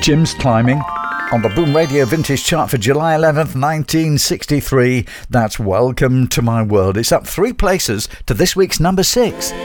Jim's Climbing on the Boom Radio Vintage Chart for July 11th, 1963. That's Welcome to My World. It's up 3 places to this week's number 6.